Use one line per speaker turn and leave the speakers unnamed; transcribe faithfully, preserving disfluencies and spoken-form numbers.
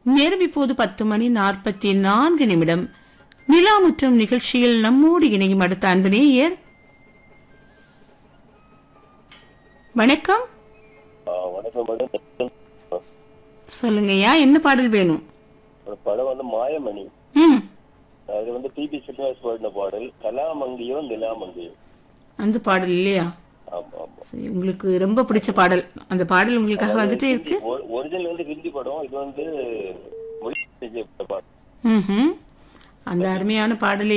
நேரம் இப்போது பத்து மணி நாற்பத்தி நான்கு நிமிடம். நிலா முற்றம் நிகழ்ச்சியில் நம்மோடு இணையும் அடுத்த அன்பு நேயர். வணக்கம்.
வணக்கம்.
சொல்லுங்கய்யா, என்ன பாடல் வேணும்?
ஒரு படம் வந்து மாயமணி.
ம்
அது வந்து பிபி ஸ்ரீனிவாஸ் பாடின பாடல். கலாமங்கியோ நிலாமங்கியோ
அந்த பாடல் இல்லையா?
ஆமா ஆமா.
சரி, உங்களுக்கு ரொம்ப பிடிச்ச பாடல். அந்த பாடல் உங்களுக்காக வந்துட்டே இருக்கு.
ஒரிஜினல் வந்து ஹிந்தி படம், இது வந்து மொழி பாடல்.
ம் அந்த அருமையான பாடலை